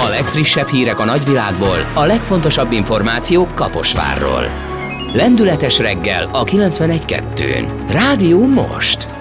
A legfrissebb hírek a nagyvilágból, a legfontosabb információk Kaposvárról. Lendületes reggel a 91.2-n. Rádió Most!